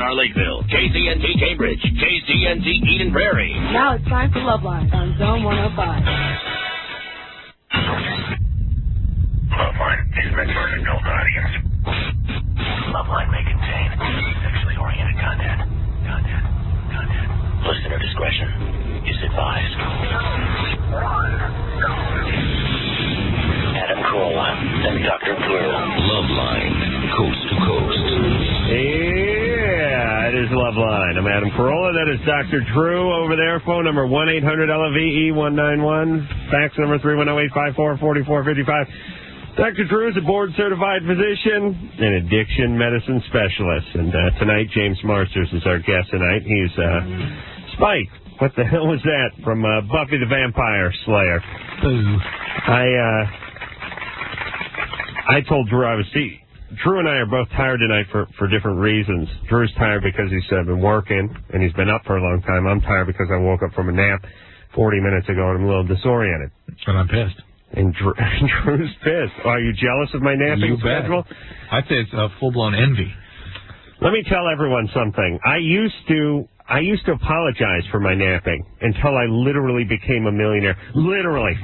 Star Lakeville, KCNT Cambridge, KCNT Eden Prairie. Now it's time for Loveline on Zone 105. Loveline is meant for an adult audience. Loveline may contain sexually oriented content. Listener discretion is advised. Adam Carolla and Dr. Drew. Loveline, coast to coast. Yeah, it is Loveline. I'm Adam Carolla. That is Dr. Drew over there. Phone number 1-800-LOVE-191. Fax number 318-554-4455. Dr. Drew is a board-certified physician and addiction medicine specialist. And tonight, James Marsters is our guest tonight. He's Spike. What the hell was that? From Buffy the Vampire Slayer. Ooh. I told Drew Drew and I are both tired tonight for different reasons. Drew's tired because he's been working and he's been up for a long time. I'm tired because I woke up from a nap 40 minutes ago and I'm a little disoriented. And I'm pissed. And Drew's pissed. Are you jealous of my napping schedule? I'd say it's full-blown envy. Let me tell everyone something. I used to apologize for my napping until I literally became a millionaire. Literally.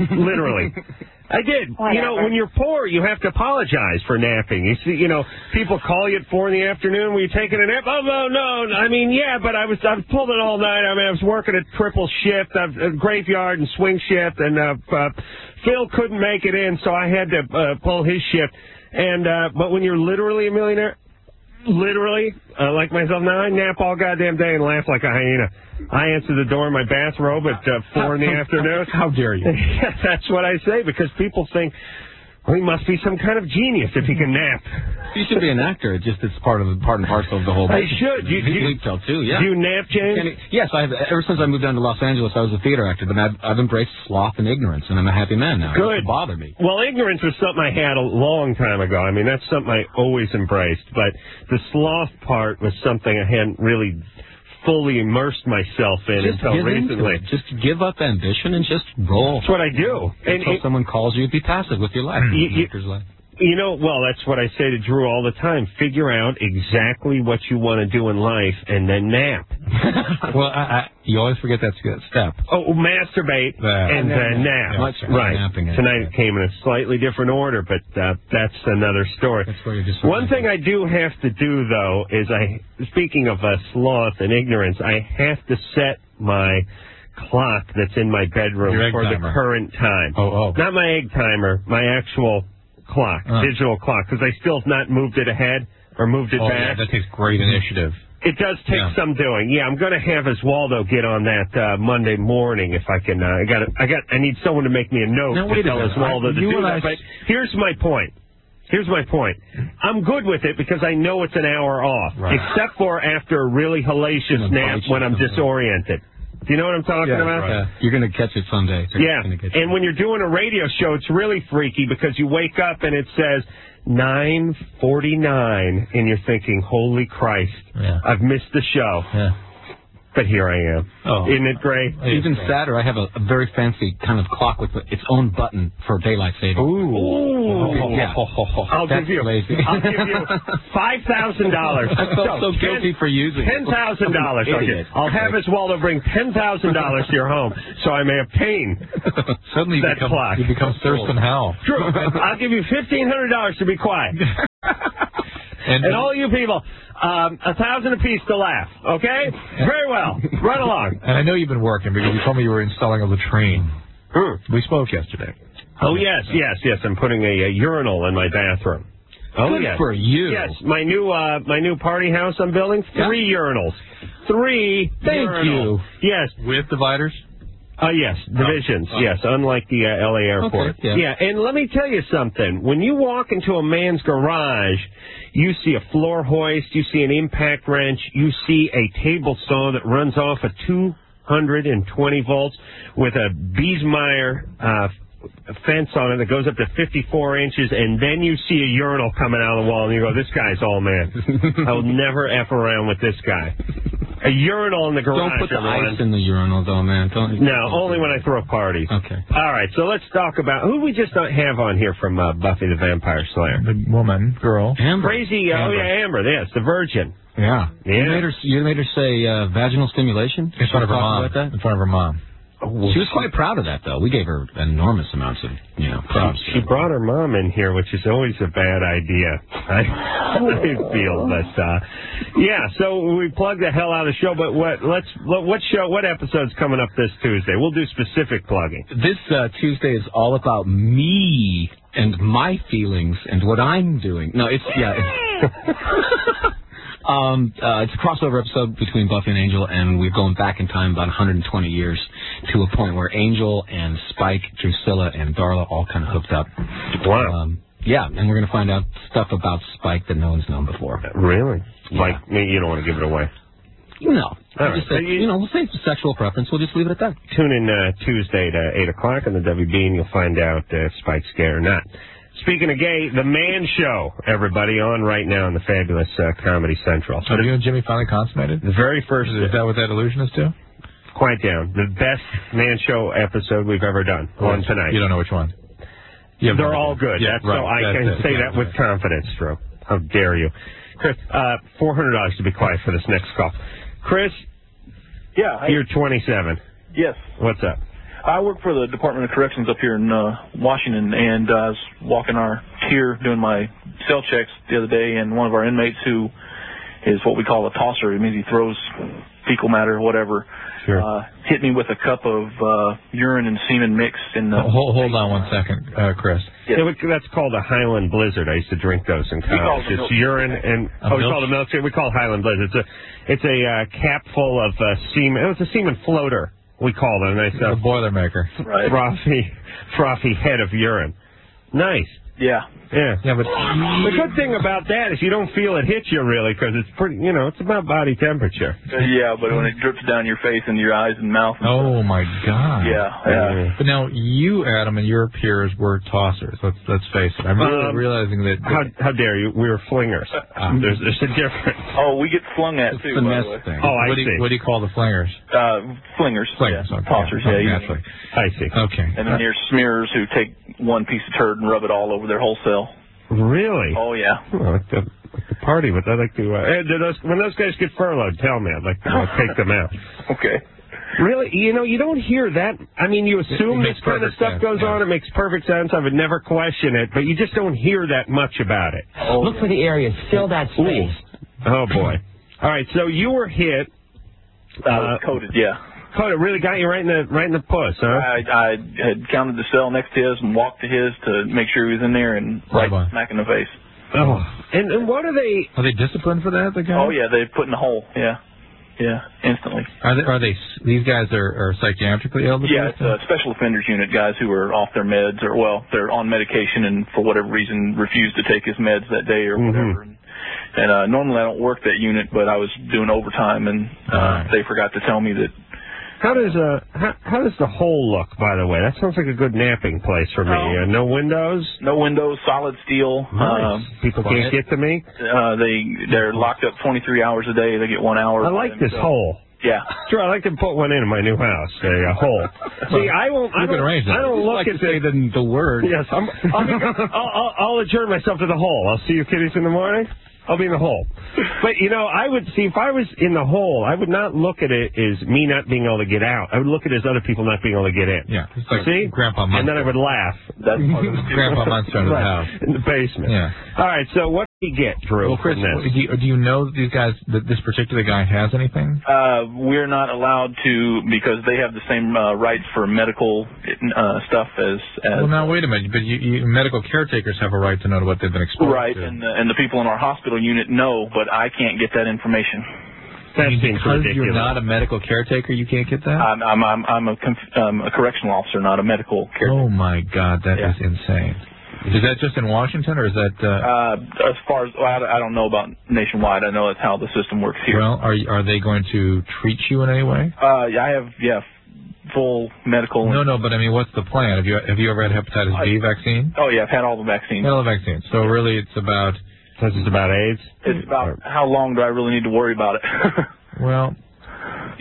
I did. Whatever. You know, when you're poor, you have to apologize for napping. You see, people call you at 4 in the afternoon. Were you taking a nap? Oh, no. I mean, yeah, but I was pulling all night. I mean, I was working a triple shift, a graveyard and swing shift, and Phil couldn't make it in, so I had to pull his shift. And but when you're literally a millionaire, like myself now, I nap all goddamn day and laugh like a hyena. I answer the door in my bathrobe at 4 in the afternoon. How dare you? That's what I say, because people think, well, he must be some kind of genius if he can nap. You should be an actor. It's part and parcel of the whole I business. should. You tell too, yeah. Do you nap, James? Yes, ever since I moved down to Los Angeles, I was a theater actor, but I've embraced sloth and ignorance, and I'm a happy man now. Good. It doesn't bother me. Well, ignorance was something I had a long time ago. I mean, that's something I always embraced. But the sloth part was something I hadn't really fully immersed myself in until recently. Just give up ambition and just roll. That's what I do. Until someone calls you, be passive with your life. That's what I say to Drew all the time. Figure out exactly what you want to do in life and then nap. Well, you always forget that step. Oh, masturbate and then nap. Right. Tonight it came in a slightly different order, but that's another story. That's where you're just One thing I do have to do, though, is speaking of sloth and ignorance, I have to set my clock that's in my bedroom for the current time. Oh. Not my egg timer, my actual clock, digital clock, because I still have not moved it ahead or moved it back. Yeah, that takes great initiative. It does take some doing. Yeah, I'm going to have Oswaldo get on that Monday morning if I can. I need someone to make me a note to tell Oswaldo to do that. But here's my point. I'm good with it because I know it's an hour off, except for after a really hellacious nap when I'm disoriented. Do you know what I'm talking about? Right. You're going to catch it someday. And when you're doing a radio show, it's really freaky because you wake up and it says 9:49, and you're thinking, holy Christ, I've missed the show. Yeah. But here I am. Oh. Isn't it great? Even sadder, I have a very fancy kind of clock with its own button for daylight saving. Ooh. Yeah. I'll give you $5,000. I felt so guilty for using it. $10,000. Okay. I'll have Oswaldo bring $10,000 to your home so I may obtain Suddenly that clock. You become Thurston Howell. True. I'll give you $1,500 to be quiet. And all you people, $1,000 apiece to laugh, okay? Very well. Run along. And I know you've been working because you told me you were installing a latrine. We spoke yesterday. Oh, yes. I'm putting a urinal in my bathroom. Oh, Good for you. Yes, my new party house I'm building, 3 urinals. 3 Thank urinals. you. Yes. With dividers? Yes, divisions, yes, unlike the L.A. airport. Okay, yeah, and let me tell you something. When you walk into a man's garage, you see a floor hoist, you see an impact wrench, you see a table saw that runs off of 220 volts with a Biesmeyer fence on it that goes up to 54 inches, and then you see a urinal coming out of the wall, and you go, this guy's all man. I will never F around with this guy. A urinal in the garage. Don't put the everyone. ice in the urinal, though, man. No, only when I throw parties. Okay. All right, so let's talk about who we just don't have on here from Buffy the Vampire Slayer. The woman, girl. Amber. Crazy, Amber, yes, the virgin. Yeah. You made her say vaginal stimulation? In front of her mom. About that? In front of her mom. She was quite proud of that, though. We gave her enormous amounts of, props. She brought her mom in here, which is always a bad idea. I feel, but yeah. So we plugged the hell out of the show. But what episode's coming up this Tuesday? We'll do specific plugging. This Tuesday is all about me and my feelings and what I'm doing. No, it's it's a crossover episode between Buffy and Angel, and we're going back in time about 120 years to a point where Angel and Spike, Drusilla, and Darla all kind of hooked up. Wow. Yeah, and we're going to find out stuff about Spike that no one's known before. Really? Yeah. Like, you don't want to give it away? No. All right. Just say, we'll say it's a sexual preference. We'll just leave it at that. Tune in Tuesday at 8 o'clock on the WB, and you'll find out if Spike's gay or not. Speaking of gay, The Man Show, everybody, on right now on the fabulous Comedy Central. So you and Jimmy finally consummated? The very first... Is that what that illusion is to? Quiet down. The best Man Show episode we've ever done on tonight. You don't know which one? They're all good. Yeah, so I can say that with confidence, Drew. How dare you. Chris, $400 to be quiet for this next call. Chris, you're 27. Yes. What's up? I work for the Department of Corrections up here in Washington, and I was walking our tier doing my cell checks the other day, and one of our inmates, who is what we call a tosser, it means he throws fecal matter or whatever, hit me with a cup of urine and semen mix. Hold on 1 second, Chris. Yes. Yeah, that's called a Highland Blizzard. I used to drink those in college. It's urine and we call it a milkshake. We call it Highland Blizzard. It's a cap full of semen. It's a semen floater. We call it a nice a Boilermaker. Right. Frothy head of urine. Nice. Yeah. Yeah, but the good thing about that is you don't feel it hit you really, because it's pretty, it's about body temperature. Yeah, but when it drips down your face and your eyes and mouth. Oh my God. Yeah. But now you, Adam, and your peers were tossers. Let's face it. I'm really realizing that. How dare you? We were flingers. There's a difference. Oh, we get flung at too. The by nest the way. thing. Oh, I see. What do you call the flingers? Flingers. Flingers. Yeah. Okay. Tossers. Naturally. I see. Okay. And then there's smearers who take one piece of turd and rub it all over their whole cell. Really? Oh, yeah. Well, like the party, but I'd like to. When those guys get furloughed, tell me. I'd like to take them out. Okay. Really? You don't hear that. I mean, you assume It this makes kind of perfect stuff sense, goes yeah. on. It makes perfect sense. I would never question it, but you just don't hear that much about it. Look for the area. Fill that space. Oh, boy. All right, so you were hit. Coated, yeah. It really got you right in the puss, huh? I had counted the cell next to his and walked to his to make sure he was in there and smack in the face. Oh, and what are they? Are they disciplined for that? The guys? Oh yeah, they put in a hole. Yeah, instantly. Are they? These guys are psychiatrically ill? Yeah, it's a special offenders unit, guys who are off their meds or they're on medication and for whatever reason refused to take his meds that day or whatever. And normally I don't work that unit, but I was doing overtime and they forgot to tell me that. How does the hole look, by the way? That sounds like a good napping place for me. No windows? No windows, solid steel. Nice. People can't get to me? They're locked up 23 hours a day. They get 1 hour. I like this hole. Yeah. Sure, I'd like to put one in my new house, a hole. See, I don't look at the word. Yes, I'll adjourn myself to the hole. I'll see you kiddies in the morning. I'll be in the hole. But, I would see, if I was in the hole, I would not look at it as me not being able to get out. I would look at it as other people not being able to get in. Yeah. It's like see? Grandpa Munster. And then I would laugh. That's Grandpa Munster in the house. In the basement. Yeah. All right, so what do you get, Drew, well, Chris, from this? do you know that these guys, that this particular guy has anything? We're not allowed to because they have the same rights for medical stuff as. Well, now wait a minute. But you medical caretakers have a right to know what they've been exposed right, to. and the people in our hospital unit know, but I can't get that information. That seems because ridiculous. you're not a medical caretaker, you can't get that? I'm a correctional officer, not a medical caretaker. Oh my God, that is insane. Is that just in Washington, or is that? As far as I don't know about nationwide, I know that's how the system works here. Well, are they going to treat you in any way? I have full medical. No, but I mean, what's the plan? Have you ever had hepatitis B vaccine? Oh yeah, I've had all the vaccines. All the vaccines. So really, it's about. This is about AIDS? It's about how long do I really need to worry about it? Well,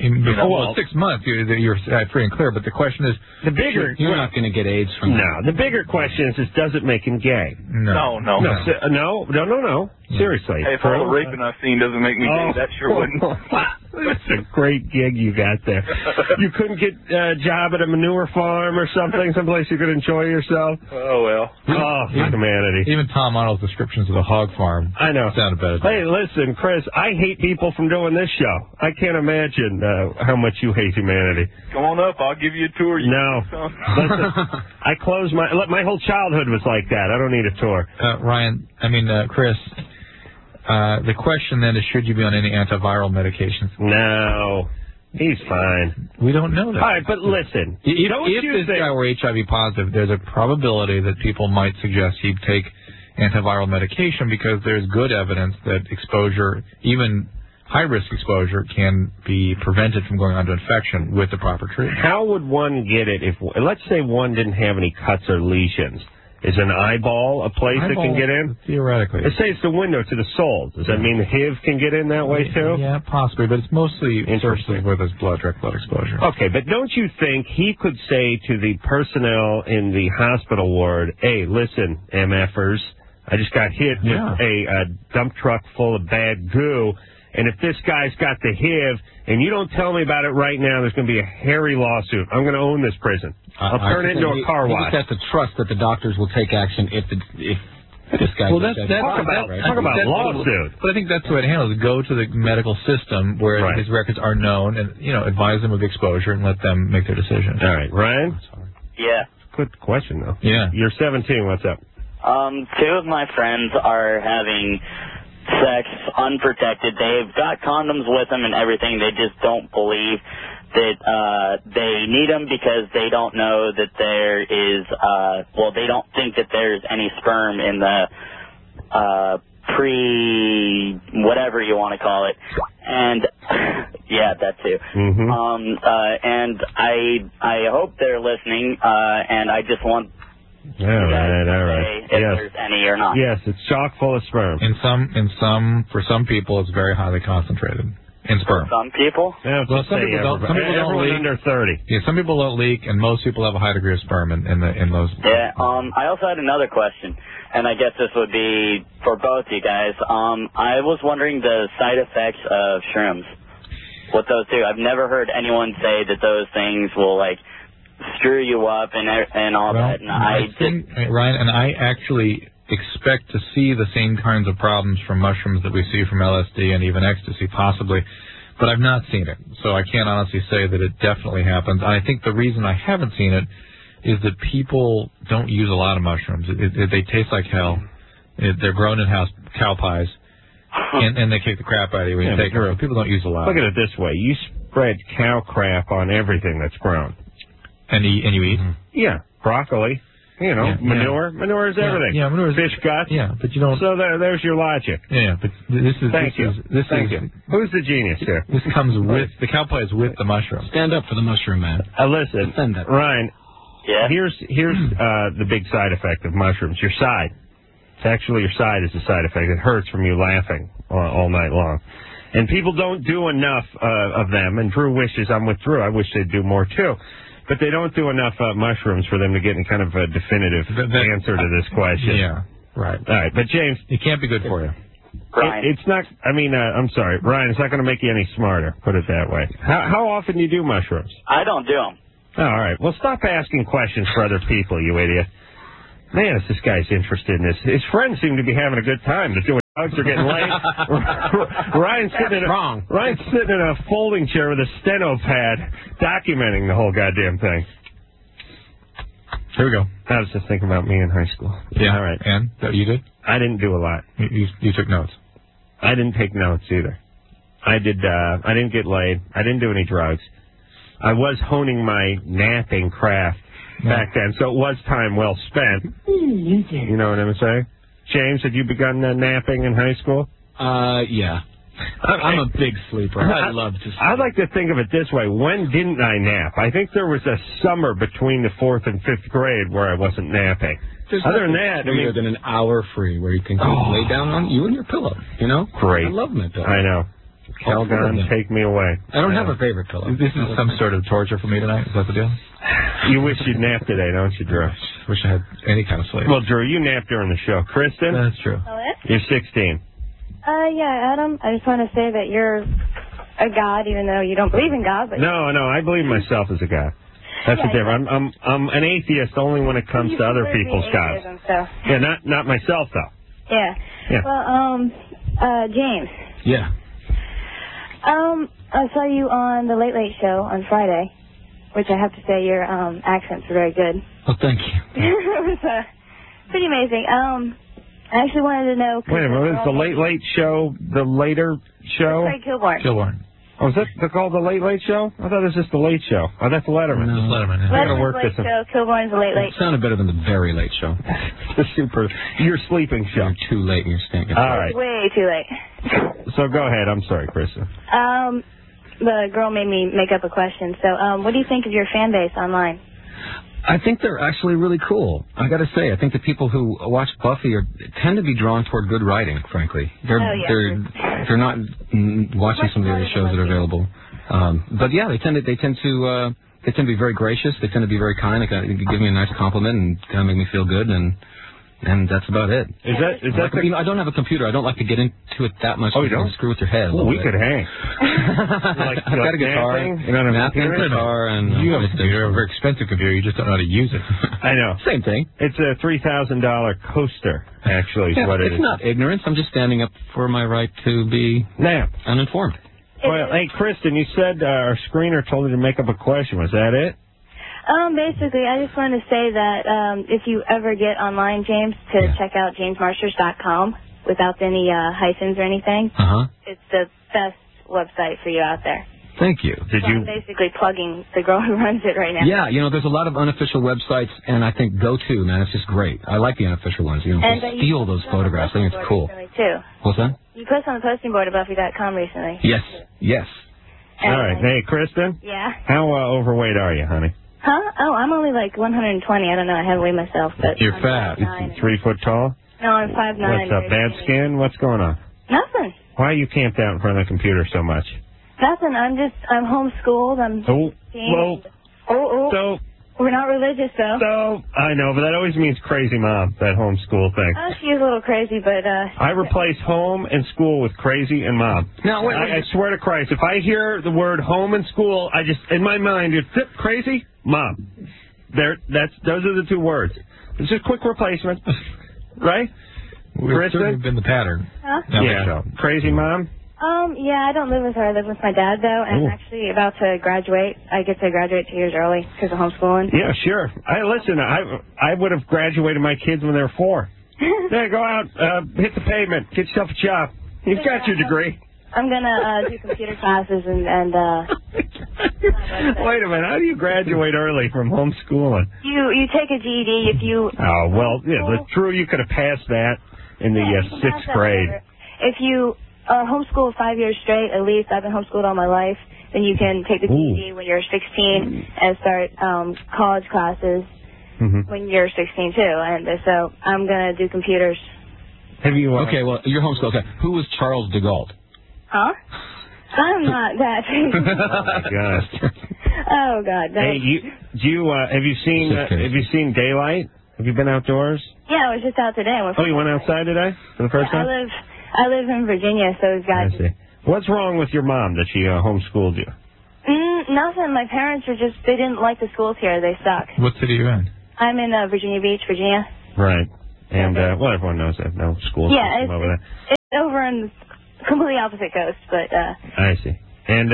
Well, 6 months, you're free and clear, but the question is... The bigger... You're not going to get AIDS from that. No, the bigger question is does it make him gay? No. Seriously. Hey, if all the raping I've seen doesn't make me gay, that sure wouldn't. That's a great gig you got there. You couldn't get a job at a manure farm or something, someplace you could enjoy yourself? Oh, well. Oh, humanity. Even Tom Arnold's descriptions of the hog farm sounded better. Hey, listen, Chris, I hate people from doing this show. I can't imagine how much you hate humanity. Come on up. I'll give you a tour. Listen, I closed my whole childhood was like that. I don't need a tour. Chris... the question then is, should you be on any antiviral medications? No. He's fine. We don't know that. All right, but listen. If this guy were HIV positive, there's a probability that people might suggest he'd take antiviral medication because there's good evidence that exposure, even high-risk exposure, can be prevented from going on to infection with the proper treatment. How would one get it if, let's say one didn't have any cuts or lesions? Is an eyeball a place that can get in? Theoretically. Let's say it's the window to the soul. Does that mean the HIV can get in that way, too? Yeah, possibly, but it's mostly interesting with his direct blood exposure. Okay, but don't you think he could say to the personnel in the hospital ward, hey, listen, MFers, I just got hit with a dump truck full of bad goo, and if this guy's got the HIV, and you don't tell me about it right now, there's going to be a hairy lawsuit. I'm going to own this prison. I'll turn it into a car wash. You just have to trust that the doctors will take action if this guy... Well, talk about lawsuit. But I think that's the way to handle it. Go to the medical system where his records are known and, advise them of exposure and let them make their decision. All right. Ryan? Yeah. Good question, though. Yeah. You're 17. What's up? Two of my friends are having sex unprotected. They've got condoms with them and everything. They just don't believe that they need them because they don't know that there is, they don't think that there's any sperm in the whatever you want to call it. And, yeah, that too. Mm-hmm. And I hope they're listening, and I just want all right. if there's any or not. Yes, it's chock full of sperm. For some people, it's very highly concentrated in sperm. Some people? Yeah, some people don't. Some people don't leak. Under 30. Yeah, some people don't leak, and most people have a high degree of sperm in those. Yeah. I also had another question, and I guess this would be for both you guys. I was wondering the side effects of shrooms. What those do? I've never heard anyone say that those things will screw you up and all that. And I think, Ryan, and I actually expect to see the same kinds of problems from mushrooms that we see from LSD and even ecstasy, possibly, but I've not seen it. So I can't honestly say that it definitely happens. And I think the reason I haven't seen it is that people don't use a lot of mushrooms. They taste like hell. They're grown in house cow pies, and they kick the crap out of you when you take them. People don't use a lot. Look at it this way: you spread cow crap on everything that's grown. And you eat? Yeah, broccoli. Manure. Yeah. Manure is everything. Yeah, manure is fish guts. Yeah, but you don't. So there's your logic. Yeah, but this is. Thank you. Who's the genius here? This comes with the cow pie is with the mushroom. Stand up for the mushroom, man. Listen, Ryan. Yeah. Here's the big side effect of mushrooms. Your side. It's actually your side is the side effect. It hurts from you laughing all night long. And people don't do enough of them. And Drew wishes I'm with Drew. I wish they'd do more too. But they don't do enough mushrooms for them to get kind of a definitive answer to this question. Yeah, right. All right, but James, it can't be good for you. It's not. I'm sorry, Ryan. It's not going to make you any smarter. Put it that way. How often do you do mushrooms? I don't do them. Oh, all right. Well, stop asking questions for other people, you idiot. Man, is this guy's interested in this. His friends seem to be having a good time. They're doing drugs, they're getting laid. Ryan's sitting in a folding chair with a steno pad documenting the whole goddamn thing. Here we go. I was just thinking about me in high school. Yeah. All right. And? You did? I didn't do a lot. You took notes? I didn't take notes either. I didn't get laid. I didn't do any drugs. I was honing my napping craft back then, so it was time well spent. You know what I'm saying? James, had you begun napping in high school? Yeah. I'm a big sleeper. I love to sleep. I'd like to think of it this way. When didn't I nap? I think there was a summer between the 4th and 5th grade where I wasn't napping. Other than that, freer than an hour free where you can lay down on you and your pillow, Great. I love my pillow. I know. Calgon, take me away. I don't have a favorite pillow. This is some sort of torture for me tonight. Is that the deal? You wish you'd nap today, don't you, Drew? Wish I had any kind of sleep. Well, Drew, you napped during the show. Kristen? That's true. You're 16. Yeah, Adam, I just want to say that you're a god, even though you don't believe in God. But No, I believe myself as a god. That's the difference. I'm an atheist only when it comes to other people's gods. So. Yeah, not myself, though. Yeah. Well, James. Yeah. I saw you on the Late Late Show on Friday, which I have to say your accents were very good. Oh, thank you. It was pretty amazing. I actually wanted to know. Wait a minute, is the Late Late Show the later show? Craig Kilborn. Oh, is that called the Late Late Show? I thought it was just the Late Show. Oh, that's Letterman. No. Just Letterman. Yeah. I gotta work Late this. Show, Kilborn's the Late Late It sounded better than the Very Late Show. The super. Your sleeping show. You're too late and you're stinking. All right. Way too late. So go ahead. I'm sorry, Kristen. The girl made me make up a question. So, what do you think of your fan base online? I think they're actually really cool. I got to say, I think the people who watch Buffy tend to be drawn toward good writing. Frankly, they're not watching some of the other shows that are available. But yeah, they tend to be very gracious. They tend to be very kind. They give me a nice compliment and kind of make me feel good, and that's about it. Is that I don't have a computer. I don't like to get into it that much. Oh, you don't? Screw with your head. We could hang. I've got a guitar. You don't have a Napping, guitar, and you have a computer, a very expensive computer. You just don't know how to use it. I know. Same thing. It's a $3,000 coaster, actually, is what it is. It's not ignorance. I'm just standing up for my right to be uninformed. Well, hey, Kristen, you said our screener told you to make up a question. Was that it? Basically, I just wanted to say that if you ever get online, James, to check out jamesmarshers.com without any hyphens or anything. It's the best website for you out there. Thank you. I'm basically plugging the girl who runs it right now. Yeah, there's a lot of unofficial websites, and I think GoTo, man, it's just great. I like the unofficial ones. Steal those photographs. I think it's cool. Too. What's that? You posted on the posting board at Buffy.com recently. Yes. All right. Hey, Kristen? Yeah? How overweight are you, honey? Huh? Oh, I'm only like 120. I don't know. I haven't weighed myself. But You're I'm fat. 5'9". 3 foot tall? No, I'm 5'9". What's up, bad skin? What's going on? Nothing. Why are you camped out in front of the computer so much? Nothing. I'm homeschooled. So, we're not religious, though. So, I know, but that always means crazy mom, that homeschool thing. Oh, she is a little crazy, but, I replace home and school with crazy and mom. Now, wait, I swear to Christ, if I hear the word home and school, I just, in my mind, it's crazy, mom. Those are the two words. It's just quick replacement, right? We've certainly been the pattern. Huh? Yeah. Crazy mom? Yeah, I don't live with her. I live with my dad, though, and I'm actually about to graduate. I get to graduate 2 years early because of homeschooling. Yeah, sure. I would have graduated my kids when they were 4. Yeah, go out, hit the pavement, get yourself a job. You've got your degree. I'm going to do computer classes and Wait a minute, how do you graduate early from homeschooling? You take a GED if you... Oh, well, yeah, that's true. You could have passed that in the 6th grade. If you are homeschooled 5 years straight, at least, I've been homeschooled all my life, then you can take the GED when you're 16 and start college classes when you're 16, too. And so I'm going to do computers. Have you... Okay, well, you're homeschooled. Okay, who was Charles de Gaulle? Huh? I'm not that. Oh, my gosh. Oh, God. Hey, have you seen daylight? Have you been outdoors? Yeah, I was just out today. You went outside today for the first time? I live in Virginia, so we've got... I see. What's wrong with your mom that she homeschooled you? Nothing. My parents they didn't like the schools here. They suck. What city are you in? I'm in Virginia Beach, Virginia. Right. And, everyone knows that. No school system over there. It's over on the completely opposite coast, but... I see. And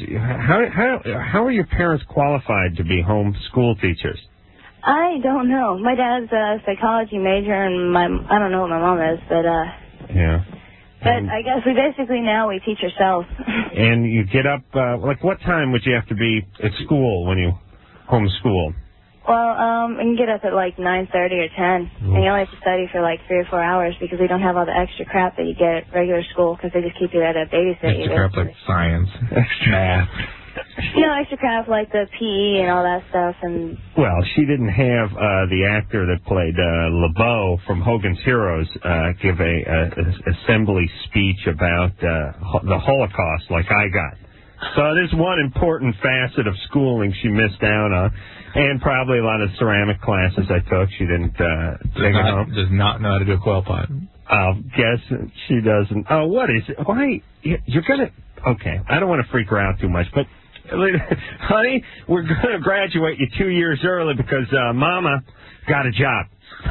how are your parents qualified to be homeschool teachers? I don't know. My dad's a psychology major, and I don't know what my mom is, but... Yeah. But I guess we teach ourselves. And you get up, what time would you have to be at school when you homeschool? Well, you can get up at like 9:30 or 10, and you only have to study for like 3 or 4 hours because we don't have all the extra crap that you get at regular school because they just keep you at a babysit. Extra crap like science, math. extra crap like the PE and all that stuff. And well, she didn't have the actor that played LeBeau from Hogan's Heroes give a assembly speech about the Holocaust like I got. So there's one important facet of schooling she missed out on, and probably a lot of ceramic classes I took. She didn't take it home. Does not know how to do a quail pot. I'll guess she doesn't. Oh, what is it? Why? You're going to... Okay, I don't want to freak her out too much, but, honey, we're going to graduate you 2 years early because Mama got a job.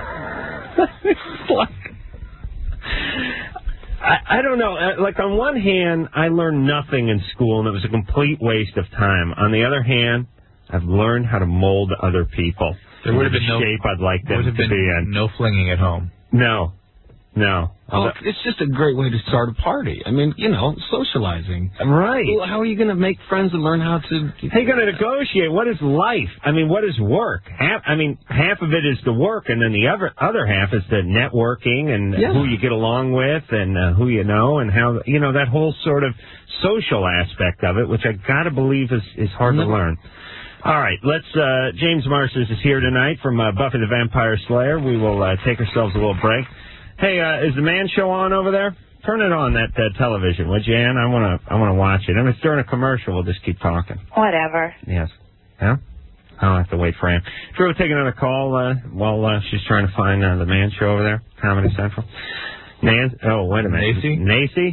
I don't know. Like, on one hand, I learned nothing in school, and it was a complete waste of time. On the other hand, I've learned how to mold other people. There would have been shape I'd like them to be in. No flinging at home. No. Well, it's just a great way to start a party. I mean, socializing. Right. Well, how are you going to make friends and learn how to... How are you going to negotiate? What is life? I mean, what is work? Half of it is the work, and then the other half is the networking and who you get along with and who you know and how, that whole sort of social aspect of it, which I got to believe is hard to learn. All right, James Marsters is here tonight from Buffy the Vampire Slayer. We will take ourselves a little break. Hey, is the Man Show on over there? Turn it on, that television, would you, Ann? I want to watch it. And if it's during a commercial, we'll just keep talking. whatever. Yes. Yeah? I'll have to wait for Ann. Drew, we'll take another call while she's trying to find the Man Show over there, Comedy Central. Oh, wait a minute. Nancy?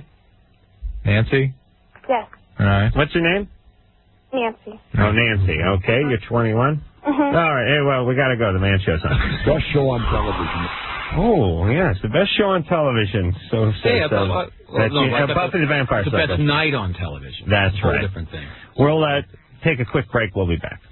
Yes. All right. What's your name? Nancy. Oh, Nancy. Okay, you're 21? Mm-hmm. All right, hey, well, we got to go. The Man Show's on. Best show on television. Oh, yes, the best show on television. Buffy the Vampire Slayer. The best night on television. That's right. A different thing. We'll take a quick break. We'll be back.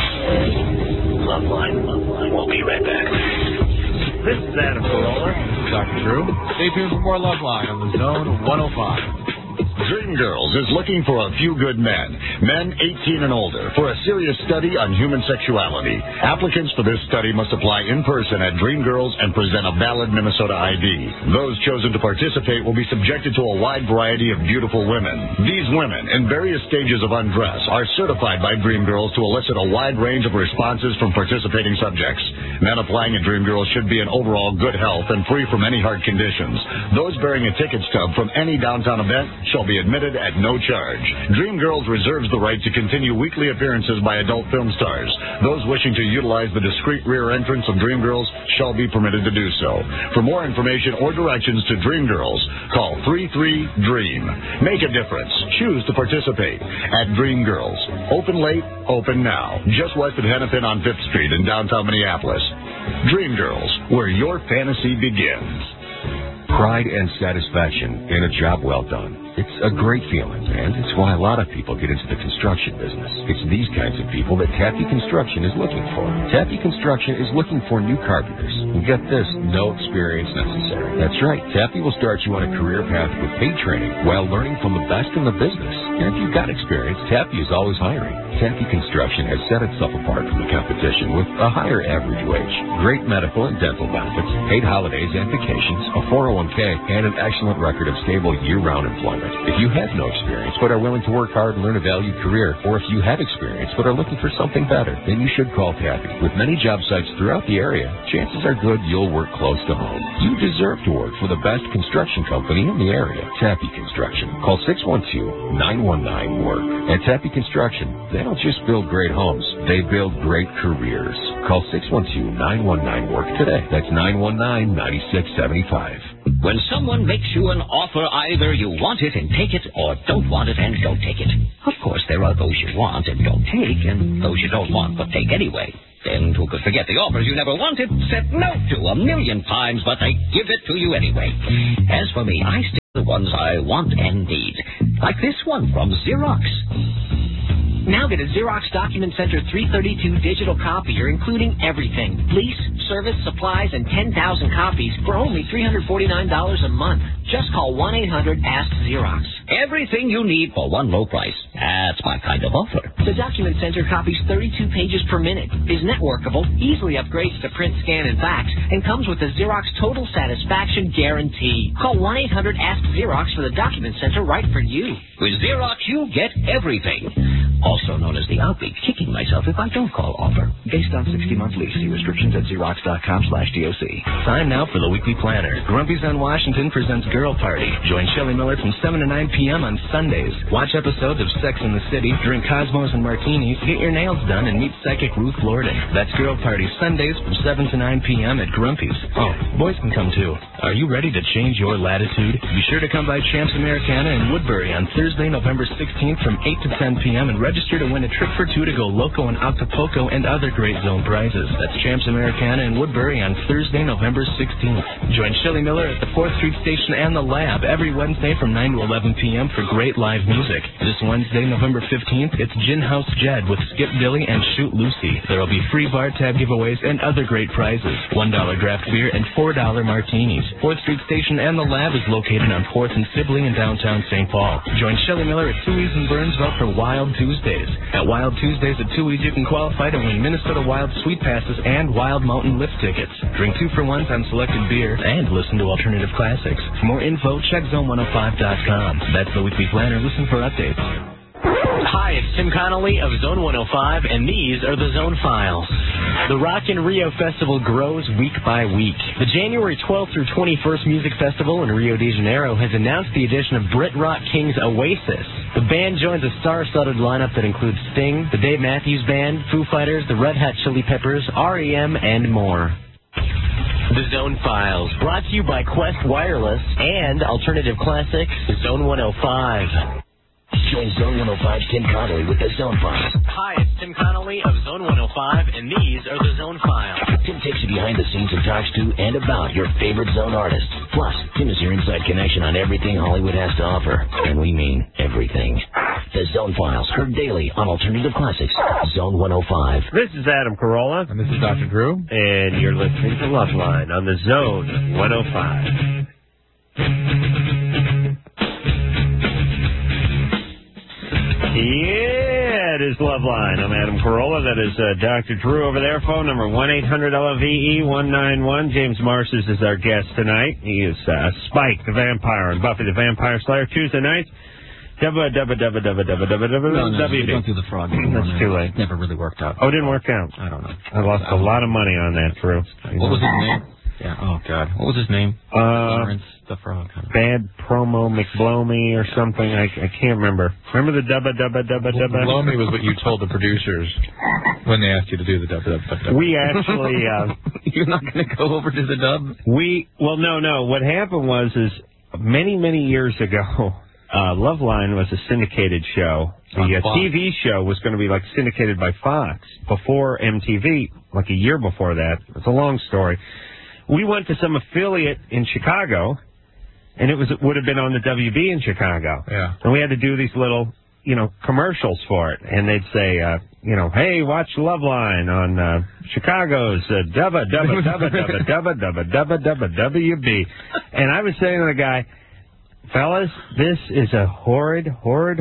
Loveline. We'll be right back. This is Adam Carolla. Dr. Drew. Stay tuned for more Loveline on the Zone 105. Dream Girls is looking for a few good men 18 and older, for a serious study on human sexuality. Applicants for this study must apply in person at Dream Girls and present a valid Minnesota ID. Those chosen to participate will be subjected to a wide variety of beautiful women. These women, in various stages of undress, are certified by Dream Girls to elicit a wide range of responses from participating subjects. Men applying at Dream Girls should be in overall good health and free from any heart conditions. Those bearing a ticket stub from any downtown event shall be admitted at no charge. Dream Girls reserves the right to continue weekly appearances by adult film stars. Those wishing to utilize the discreet rear entrance of Dream Girls shall be permitted to do so. For more information or directions to Dream Girls, call 33-DREAM. Make a difference. Choose to participate at Dream Girls. Open late, open now. Just west of Hennepin on 5th Street in downtown Minneapolis. Dream Girls, where your fantasy begins. Pride and satisfaction in a job well done. It's a great feeling, and it's why a lot of people get into the construction business. It's these kinds of people that Taffy Construction is looking for. Taffy Construction is looking for new carpenters. And get this, no experience necessary. That's right, Taffy will start you on a career path with paid training while learning from the best in the business. And if you've got experience, Taffy is always hiring. Taffy Construction has set itself apart from the competition with a higher average wage, great medical and dental benefits, paid holidays and vacations, a 401k, and an excellent record of stable year-round employment. If you have no experience but are willing to work hard and learn a valued career, or if you have experience but are looking for something better, then you should call Taffy. With many job sites throughout the area, chances are good you'll work close to home. You deserve to work for the best construction company in the area, Taffy Construction. Call 612-919-WORK. At Taffy Construction, they don't just build great homes, they build great careers. Call 612-919-WORK today. That's 919-9675. When someone makes you an offer, either you want it and take it, or don't want it and don't take it. Of course, there are those you want and don't take, and those you don't want but take anyway. Then who could forget the offers you never wanted, said no to 1,000,000 times, but they give it to you anyway. As for me, I stick to the ones I want and need. Like this one from Xerox. Now get a Xerox Document Center 332 digital copier, including everything. Lease, service, supplies, and 10,000 copies for only $349 a month. Just call 1-800-ASK-XEROX. Everything you need for one low price. That's my kind of offer. The Document Center copies 32 pages per minute, is networkable, easily upgrades to print, scan, and fax, and comes with a Xerox Total Satisfaction Guarantee. Call 1-800-ASK-XEROX for the Document Center right for you. With Xerox, you get everything. also known as the Outbeat, kicking myself if I don't call offer. Based on 60-month lease. See restrictions at Xerox.com/DOC. Time now for the Weekly Planner. Grumpy's on Washington presents Girl Party. Join Shelley Miller from 7 to 9 p.m. on Sundays. Watch episodes of Sex and the City, drink Cosmos and martinis, get your nails done, and meet psychic Ruth Lorden. That's Girl Party Sundays from 7 to 9 p.m. at Grumpy's. Oh, boys can come too. Are you ready to change your latitude? Be sure to come by Champs Americana in Woodbury on Thursday, November 16th from 8 to 10 p.m. and register to win a trip for two to go Loco and Acapulco and other great zone prizes. That's Champs Americana in Woodbury on Thursday, November 16th. Join Shelley Miller at the 4th Street Station and the Lab every Wednesday from 9 to 11 p.m. for great live music. This Wednesday, November 15th, it's Gin House Jed with Skip Dilly and Shoot Lucy. There will be free bar tab giveaways and other great prizes. $1 draft beer and $4 martinis. 4th Street Station and the Lab is located on 4th and Sibley in downtown St. Paul. Join Shelley Miller at Tui's in Burnsville for Wild Tuesdays. At Wild Tuesdays at Tui's, you can qualify to win Minnesota Wild Suite Passes and Wild Mountain Lift tickets. Drink 2-for-1s on selected beer and listen to alternative classics. For more info, check Zone105.com. That's the Weekly Planner. Listen for updates. Hi, it's Tim Connolly of Zone 105, and these are the Zone Files. The Rock in Rio Festival grows week by week. The January 12th through 21st Music Festival in Rio de Janeiro has announced the addition of Brit Rock Kings Oasis. The band joins a star-studded lineup that includes Sting, the Dave Matthews Band, Foo Fighters, the Red Hot Chili Peppers, REM, and more. The Zone Files, brought to you by Quest Wireless and Alternative Classics, Zone 105. Join Zone 105's Tim Connolly with the Zone Files. Hi, it's Tim Connolly of Zone 105, and these are the Zone Files. Tim takes you behind the scenes and talks to and about your favorite Zone artists. Plus, Tim is your inside connection on everything Hollywood has to offer. And we mean everything. The Zone Files, heard daily on Alternative Classics, Zone 105. This is Adam Carolla. And this is Dr. Drew. And you're listening to Loveline on the Zone 105. Yeah, it is Loveline. I'm Adam Carolla. That is Dr. Drew over there. Phone number 1-800-LOVE-191. James Marces is our guest tonight. He is Spike the Vampire and Buffy the Vampire Slayer. Tuesday nights. No, don't do the frog anymore. That's too late. It never really worked out. Oh, it didn't work out. I don't know. I lost a lot of money on that, Drew. What was his name? Yeah. Oh God. What was his name? Lawrence the Frog. Bad Promo McBlowme or something. I can't remember. Remember the dubba? McBlowme was what you told the producers when they asked you to do the dubba. We actually. You're not going to go over to the dub. No. What happened was many years ago. Loveline was a syndicated show. The TV show was going to be syndicated by Fox before MTV, a year before that. It's a long story. We went to some affiliate in Chicago, and it would have been on the WB in Chicago. Yeah. And we had to do these little, commercials for it. And they'd say, hey, watch Loveline on Chicago's WB. And I was saying to the guy, fellas, this is a horrid idea.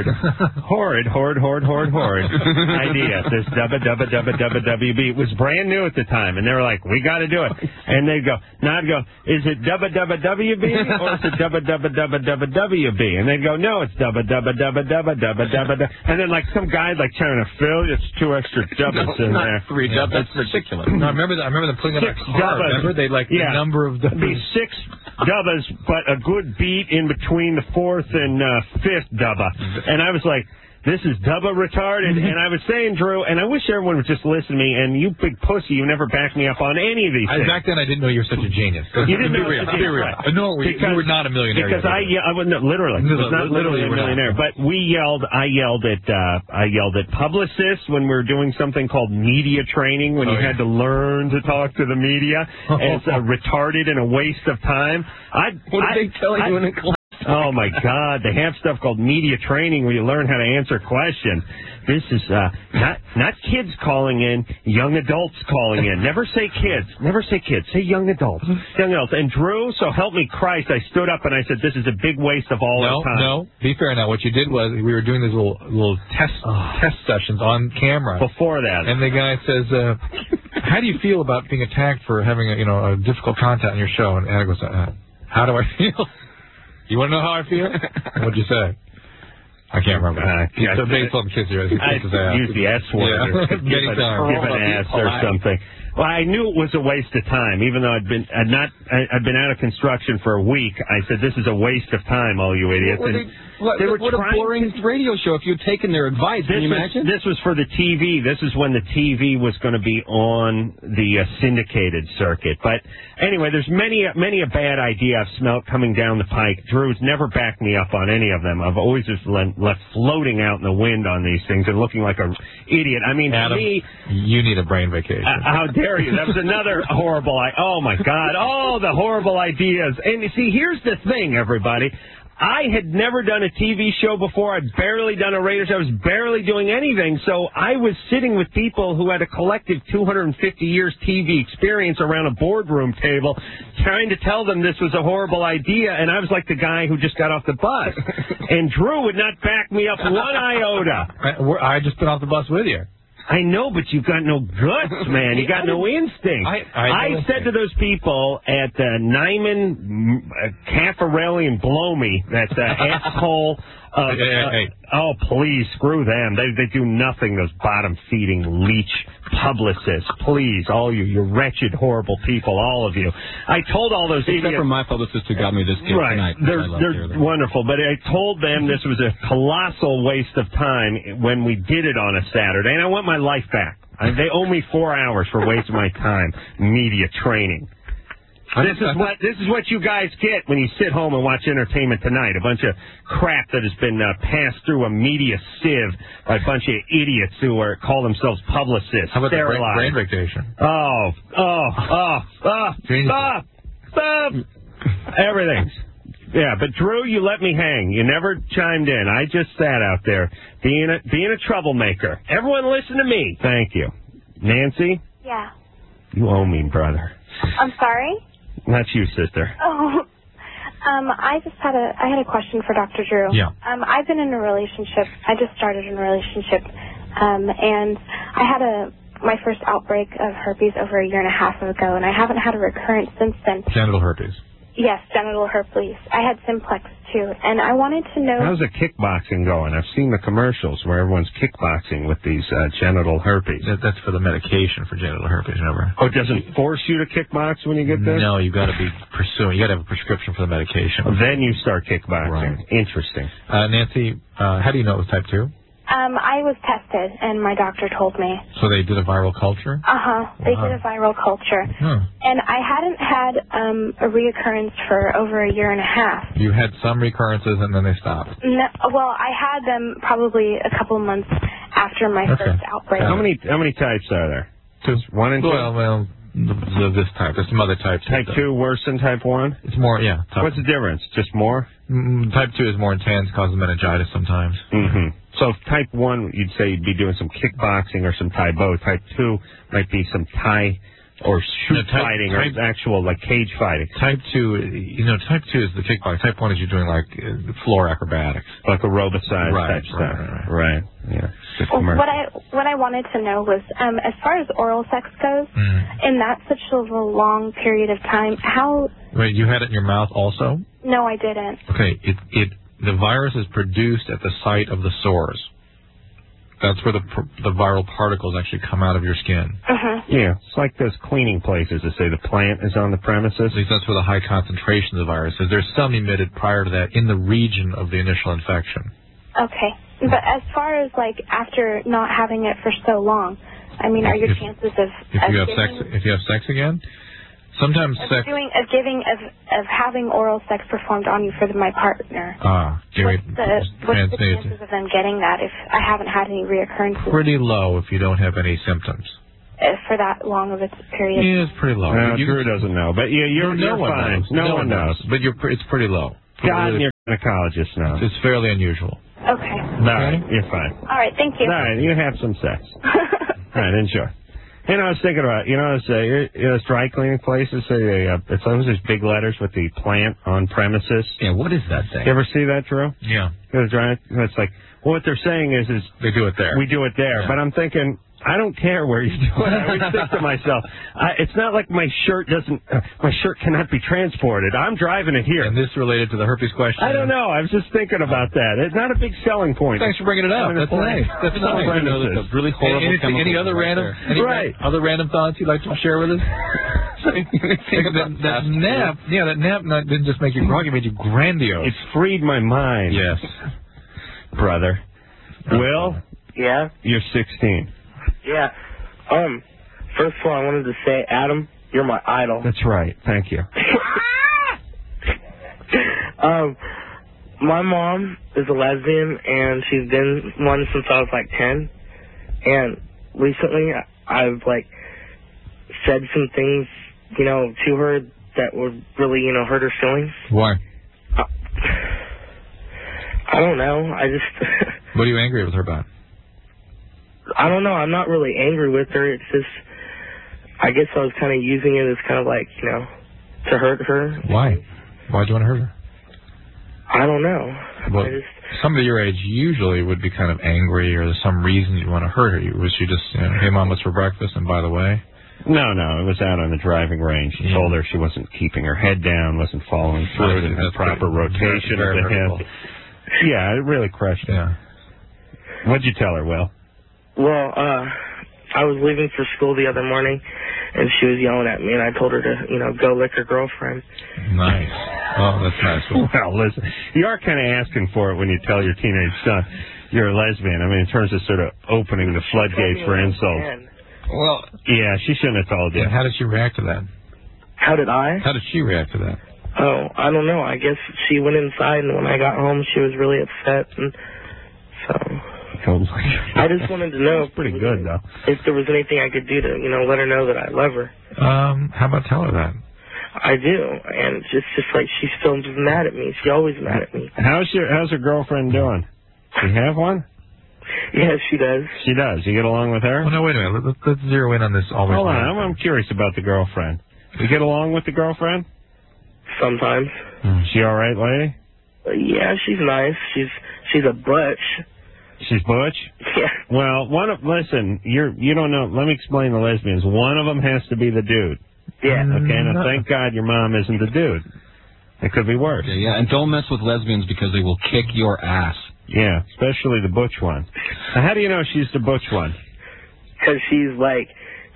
This WB. It was brand new at the time, and they were like, we got to do it. And they'd go, is it WB or is it WB? And they'd go, no, it's WB. And then some guy trying to fill, it's 2 extra W's in there. 3 W's. That's ridiculous. No, I remember them putting on a card. Remember they the number of W's. Be 6 W's, but a good beat in between the 4th and 5th dubba. And I was like, this is dubba retarded. And I was saying, Drew, and I wish everyone would just listen to me, and you big pussy, you never backed me up on any of these things. Back then, I didn't know you were such a genius. You didn't know. Be real. No, you were not a millionaire. Because I was not literally a millionaire. But I yelled at publicists when we were doing something called media training, when you had to learn to talk to the media. It's retarded and a waste of time. What did they tell you in a class? Oh, my God. They have stuff called media training where you learn how to answer questions. This is not kids calling in, young adults calling in. Never say kids. Never say kids. Say young adults. Young adults. And Drew, so help me Christ, I stood up and I said, this is a big waste of all our time. No, be fair now. What you did was we were doing these little test sessions on camera. Before that. And the guy says, how do you feel about being attacked for having a difficult content on your show? And Anna goes, how do I feel? You want to know how I feel? What'd you say? I can't remember. So baseball and kiss your ass. Use the S word. Yeah. Give an S or something. Well, I knew it was a waste of time, even though I'd been out of construction for a week. I said, "This is a waste of time, all you idiots." What a boring radio show. If you'd taken their advice, can you imagine? This was for the TV. This is when the TV was going to be on the syndicated circuit. But anyway, there's many a bad idea I've smelt coming down the pike. Drew's never backed me up on any of them. I've always just left floating out in the wind on these things and looking like an idiot. I mean, Adam, to me, you need a brain vacation. How dare you? That was another horrible. Oh my God! Oh, the horrible ideas. And you see, here's the thing, everybody. I had never done a TV show before. I'd barely done a radio show. I was barely doing anything. So I was sitting with people who had a collective 250 years TV experience around a boardroom table trying to tell them this was a horrible idea. And I was like the guy who just got off the bus. And Drew would not back me up one iota. I just been off the bus with you. I know, but you've got no guts, man. You got no instinct. I said to those people at Nyman, Caffarelli, and Blow Me, that asshole. Oh, please, screw them. They do nothing, those bottom-feeding leech publicists. Please, all you wretched, horrible people, all of you. I told all those idiots. Except for my publicist who got me this gift tonight. They're wonderful, but I told them this was a colossal waste of time when we did it on a Saturday, and I want my life back. They owe me 4 hours for wasting my time, media training. This is what you guys get when you sit home and watch Entertainment Tonight. A bunch of crap that has been passed through a media sieve by a bunch of idiots who call themselves publicists. How about the brain vacation? Everything's. Yeah, but Drew, you let me hang. You never chimed in. I just sat out there being a troublemaker. Everyone listen to me. Thank you. Nancy? Yeah. You owe me, brother. I'm sorry? Not you, sister. Oh, I had a question for Dr. Drew. Yeah. I've been in a relationship. I just started in a relationship, and I had my first outbreak of herpes over 1.5 years ago, and I haven't had a recurrence since then. Genital herpes. Yes, genital herpes. I had simplex too, and I wanted to know. How's the kickboxing going? I've seen the commercials where everyone's kickboxing with these genital herpes. That's for the medication for genital herpes, remember? Oh, it doesn't force you to kickbox when you get this? No, you got to be pursuing. You got to have a prescription for the medication. Then you start kickboxing. Right. Interesting. Nancy, how do you know it was type 2? I was tested, and my doctor told me. So they did a viral culture? They did a viral culture. And I hadn't had a reoccurrence for over 1.5 years. You had some recurrences, and then they stopped? No, well, I had them probably a couple of months after my first outbreak. How many types are there? Just 1 and 2? Well, this type. There's some other types. Type 2 worse than type 1? It's more, yeah. What's the difference? Just more? Type 2 is more intense, causes meningitis sometimes. Mm-hmm. So type 1, you'd say you'd be doing some kickboxing or some Tae-Bo. Type 2 might be some Thai or shoot fighting or actual like cage fighting. Type 2, type 2 is the kickboxing. Type 1 is you're doing like floor acrobatics. Like aerobicide type stuff. Right. Yeah. What I wanted to know was, as far as oral sex goes, in that such a long period of time, how... Wait, you had it in your mouth also? No, I didn't. Okay, the virus is produced at the site of the sores. That's where the viral particles actually come out of your skin. Yeah, it's like those cleaning places that say the plant is on the premises. At least that's where the high concentrations of virus is. There's some emitted prior to that in the region of the initial infection. Okay. But as far as, like, after not having it for so long, I mean, are your chances of if you have sex again? Sometimes of having oral sex performed on you for my partner. What's the chances of them getting that if I haven't had any reoccurrences? Pretty low if you don't have any symptoms. For that long of a period? Yeah, it's pretty low. Drew doesn't know, but you're fine. No one knows. But it's pretty low. God, you're a gynecologist now. It's fairly unusual. Okay. All right, you're fine. All right, thank you. All right, you have some sex. All right, enjoy. I was thinking about, those dry cleaning places, it's always these big letters with the plant on premises. Yeah, what is that thing? You ever see that, Drew? Yeah. It's like, what they're saying is they do it there. We do it there. Yeah. But I'm thinking, I don't care where you do it. I always think to myself, it's not like my shirt cannot be transported. I'm driving it here. And this related to the herpes question? I don't know. I was just thinking about that. It's not a big selling point. Thanks for bringing it up. That's nice. That's nice. I know that's a really horrible chemical. Any other other random thoughts you'd like to share with us? that nap didn't just make you groggy, it made you grandiose. It freed my mind. Yes. Brother. Will? Yeah? You're 16. Yeah. First of all, I wanted to say, Adam, you're my idol. That's right. Thank you. My mom is a lesbian, and she's been one since I was like 10. And recently, I've like said some things, to her that would really, hurt her feelings. Why? I don't know. I just. What are you angry with her about? I don't know. I'm not really angry with her. It's just, I guess I was kind of using it as kind of like, to hurt her. Why? Why'd you want to hurt her? I don't know. Well, somebody your age usually would be kind of angry, or there's some reason you want to hurt her. Was she just, hey, Mom, what's for breakfast? And by the way? No, it was out on the driving range. She told her she wasn't keeping her head down, wasn't following through in the proper rotation of the hip. Yeah, it really crushed her. Yeah. What'd you tell her, Will? Well, I was leaving for school the other morning, and she was yelling at me, and I told her to, go lick her girlfriend. Nice. Oh, that's nice. Well, listen, you are kind of asking for it when you tell your teenage son you're a lesbian. I mean, in terms of sort of opening the floodgates for insults. Well, yeah, she shouldn't have told you. And how did she react to that? How did I? How did she react to that? Oh, I don't know. I guess she went inside, and when I got home, she was really upset, and so. I just wanted to know. That's pretty good, though. If there was anything I could do to, let her know that I love her. How about tell her that? I do, and it's just like she's still mad at me. She's always mad at me. How's her girlfriend doing? Do you have one? Yes, she does. She does. You get along with her? Well, no, wait a minute. Let's zero in on this. Hold on. I'm curious about the girlfriend. You get along with the girlfriend? Sometimes. She all right, lady? Yeah, she's nice. She's a butch. She's butch? Yeah. Well, listen, you don't know. Let me explain the lesbians. One of them has to be the dude. Yeah. Okay, now thank God your mom isn't the dude. It could be worse. Yeah, and don't mess with lesbians because they will kick your ass. Yeah, especially the butch one. Now, how do you know she's the butch one? Because she's like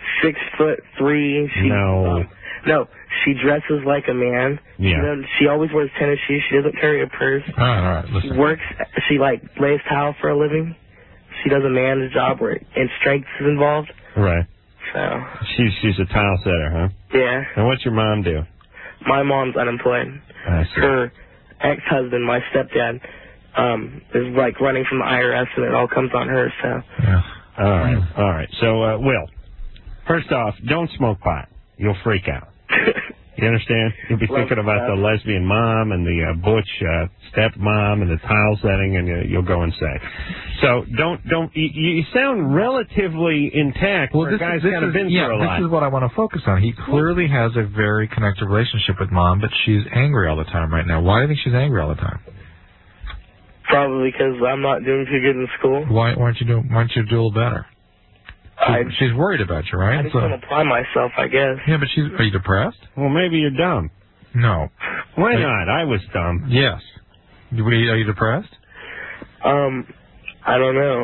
6'3". No, she dresses like a man. Yeah. She always wears tennis shoes. She doesn't carry a purse. All right. Listen. She works. She lays tile for a living. She does a man's job and strength is involved. Right. So. She's a tile setter, huh? Yeah. And what's your mom do? My mom's unemployed. I see. Her ex-husband, my stepdad, is running from the IRS, and it all comes on her. So. Yeah. All right. So, Will, first off, don't smoke pot. You'll freak out. You understand? You'll be thinking about the lesbian mom and the butch stepmom and the tile setting, and you'll go insane. So don't. You sound relatively intact. Well, for a guy's kind of been through a lot. This is what I want to focus on. He clearly has a very connected relationship with mom, but she's angry all the time right now. Why do you think she's angry all the time? Probably because I'm not doing too good in school. Why don't you do a little better? She's worried about you, right? I just want to apply myself, I guess. Yeah, but are you depressed? Well, maybe you're dumb. No. Why not? I was dumb. Yes. Are you depressed? I don't know.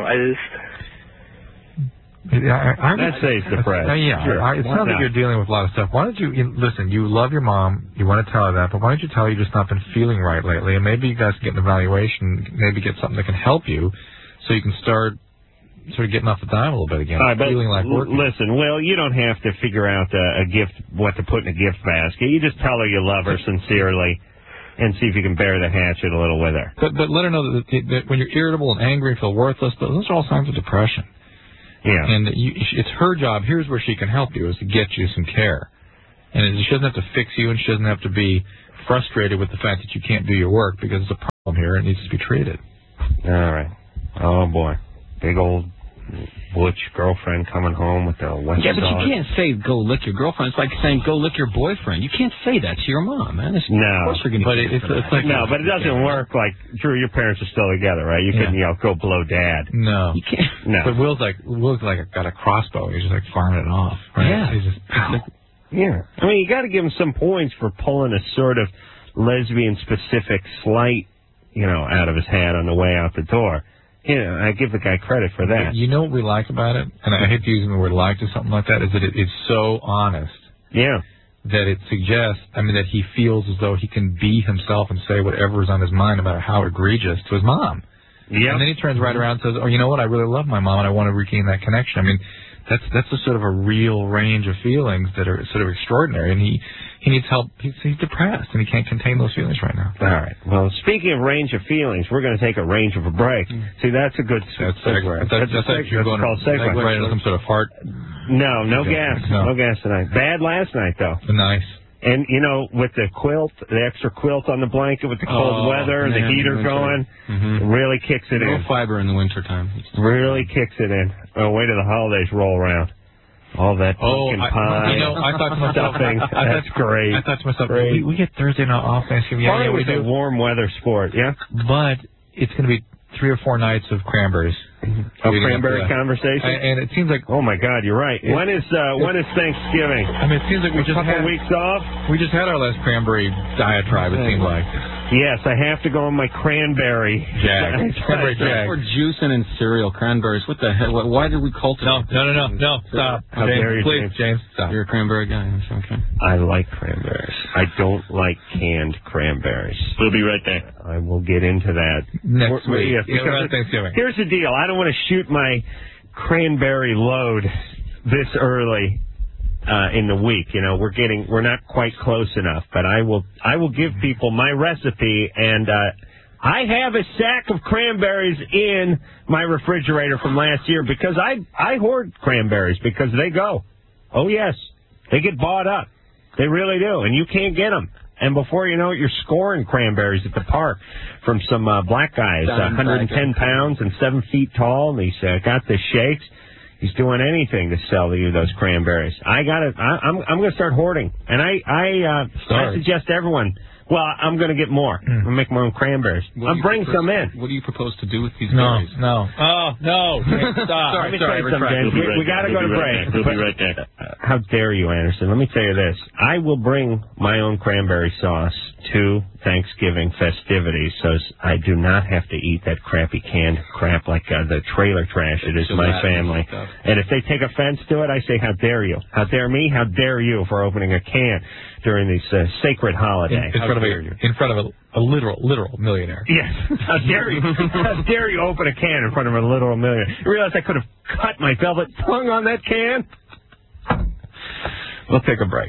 I'd say it's depressed. Yeah. Sure. It sounds like you're dealing with a lot of stuff. Why don't you listen? You love your mom. You want to tell her that, but why don't you tell her you've just not been feeling right lately, and maybe you guys can get an evaluation, maybe get something that can help you, so you can start sort of getting off the dime a little bit again, feeling like working. Listen, Will, you don't have to figure out a gift, what to put in a gift basket. You just tell her you love her sincerely, and see if you can bear the hatchet a little with her. But let her know that when you're irritable and angry and feel worthless, those are all signs of depression. Yeah. And it's her job. Here's where she can help you, is to get you some care. And she doesn't have to fix you, and she doesn't have to be frustrated with the fact that you can't do your work, because it's a problem here. It needs to be treated. All right. Oh, boy. Big old butch girlfriend coming home with a West Yeah, but Star. you can't say go lick your girlfriend. It's like saying go lick your boyfriend. You can't say that to your mom, man. Of course you're gonna it's like no, but it doesn't work. Like Drew, your parents are still together, right? You can go blow dad. No, you can't. No, but Will's got a crossbow. He's just like farming it off. Right? Yeah, he's just, yeah. I mean, you got to give him some points for pulling a sort of lesbian specific slight, out of his hat on the way out the door. I give the guy credit for that. You know what we like about it, and I hate using the word like to something like that, is that it's so honest. Yeah. That it suggests, that he feels as though he can be himself and say whatever is on his mind, no matter how egregious, to his mom. Yeah. And then he turns right around and says, oh, you know what, I really love my mom and I want to regain that connection. That's a sort of a real range of feelings that are sort of extraordinary, and he needs help. He's depressed, and he can't contain those feelings right now. All right. Well, speaking of range of feelings, we're going to take a range of a break. See, that's a good segue. That's called segue. Right into some sort of fart. No gas. No gas tonight. Bad last night, though. Nice. And, with the quilt, the extra quilt on the blanket with the cold weather, the heater going, it really kicks it in. No fiber in the wintertime. Really kicks it in. Oh, wait till the holidays roll around. All that pumpkin pie. I thought to myself, that's great. I thought to myself, we get Thursday night off Thanksgiving. Part of it was a warm weather sport, yeah? But it's going to be 3 or 4 nights of cranberries. A cranberry conversation? And it seems like... Oh, my God, you're right. When is Thanksgiving? It seems like we just had... a couple weeks off? We just had our last cranberry diatribe, it seemed like. Yes, I have to go on my cranberry jag. Cranberry jag. We're juicing in cereal, cranberries. What the hell? Why did we cultivate? No. Stop. How dare you, please, James. Stop. You're a cranberry guy. Okay. I like cranberries. I don't like canned cranberries. We'll be right there. I will get into that next week. Yes, around Thanksgiving. Here's the deal. I don't want to shoot my cranberry load this early in the week. We're not quite close enough, but I will give people my recipe, and I have a sack of cranberries in my refrigerator from last year because I hoard cranberries because they go. Oh yes, they get bought up. They really do, and you can't get them. And before you know it, you're scoring cranberries at the park from some black guys, 110 pounds and 7 feet tall, and he's got the shakes. He's doing anything to sell you those cranberries. I'm going to start hoarding, and I suggest everyone. Well, I'm going to get more. I'm going to make my own cranberries. I'm bringing some in. What do you propose to do with these berries? No. Oh, no. Stop. Let me tell you something, James. We got to go to break. We'll be right there. How dare you, Anderson? Let me tell you this. I will bring my own cranberry sauce to Thanksgiving festivities, so I do not have to eat that crappy canned crap like the trailer trash it is my family. And if they take offense to it, I say, how dare you? How dare me? How dare you for opening a can during these sacred holidays? In front of a literal millionaire. Yes. How dare you? How dare you open a can in front of a literal millionaire? You realize I could have cut my velvet tongue on that can? We'll take a break.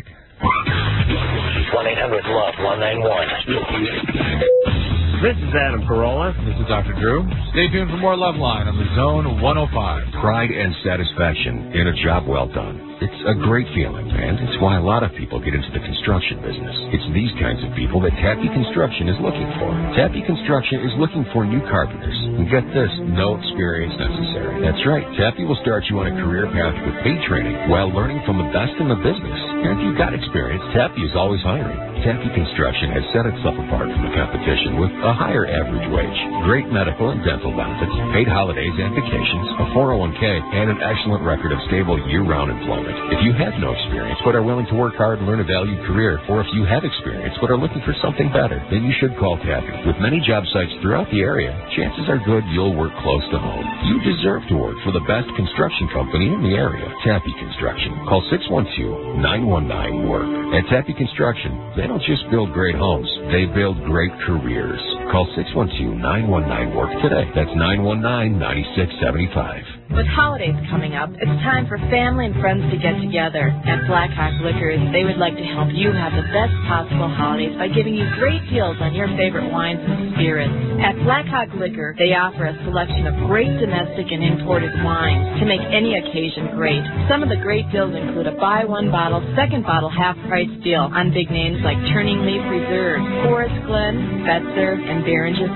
1-800-LOVE-191. This is Adam Carolla. This is Dr. Drew. Stay tuned for more Love Line on the Zone 105. Pride and satisfaction in a job well done. It's a great feeling, and it's why a lot of people get into the construction business. It's these kinds of people that Tappy Construction is looking for. Tappy Construction is looking for new carpenters. And get this, no experience necessary. That's right, Tappy will start you on a career path with paid training while learning from the best in the business. And if you've got experience, Tappy is always hiring. Tappy Construction has set itself apart from the competition with a higher average wage, great medical and dental benefits, paid holidays and vacations, a 401k, and an excellent record of stable year-round employment. If you have no experience but are willing to work hard and learn a valued career, or if you have experience but are looking for something better, then you should call Tappy. With many job sites throughout the area, chances are good you'll work close to home. You deserve to work for the best construction company in the area. Tappy Construction. Call 612-919-WORK. At Tappy Construction, they don't just build great homes, they build great careers. Call 612-919-WORK today. That's 919-9675. With holidays coming up, it's time for family and friends to get together. At Black Hawk Liquors, they would like to help you have the best possible holidays by giving you great deals on your favorite wines and spirits. At Black Hawk Liquor, they offer a selection of great domestic and imported wines to make any occasion great. Some of the great deals include a buy one bottle, second bottle half price deal on big names like Turning Leaf Reserve, Forest Glen, Fetzer, and Behringer